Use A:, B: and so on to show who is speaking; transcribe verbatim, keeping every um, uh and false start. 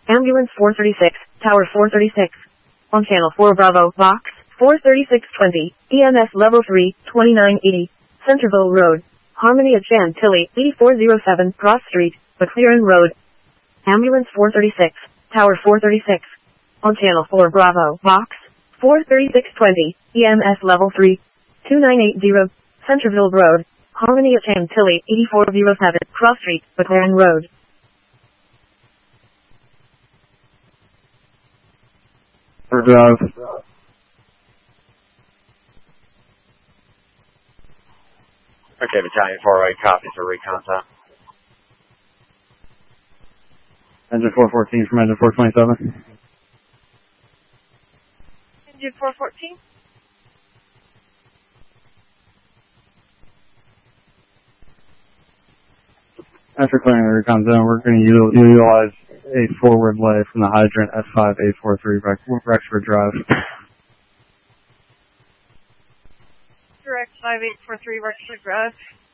A: Ambulance four thirty-six, Tower four thirty-six. On Channel four Bravo, Box four thirty-six twenty, E M S Level three, twenty-nine eighty, Centerville Road, Harmony at Chantilly, eighty-four oh seven, Cross Street, McLaren Road. Ambulance four thirty-six, Tower four thirty-six. On Channel four Bravo, Box four thirty-six twenty, E M S Level three, twenty-nine eighty, Centerville Road, Harmony at Chantilly, eighty-four oh seven, Cross Street, McLaren Road.
B: For drive.
C: Okay, Battalion four oh eight, copy for recon time.
B: Engine four fourteen from engine four twenty-seven.
D: Engine four fourteen.
B: After clearing the recon zone, we're going to utilize a forward lay from the hydrant S five eight four three Rexford Drive.
D: Direct five eight four three Rexford Drive.